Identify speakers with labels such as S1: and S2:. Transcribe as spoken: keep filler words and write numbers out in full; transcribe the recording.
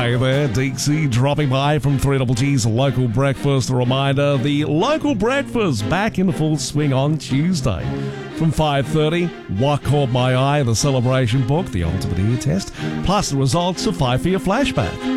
S1: Hey there, Dixie, dropping by from three G's Local Breakfast. A reminder, the Local Breakfast back in full swing on Tuesday. From five thirty, What Caught My Eye, the celebration book, the ultimate ear test, plus the results of Five for Your Flashback.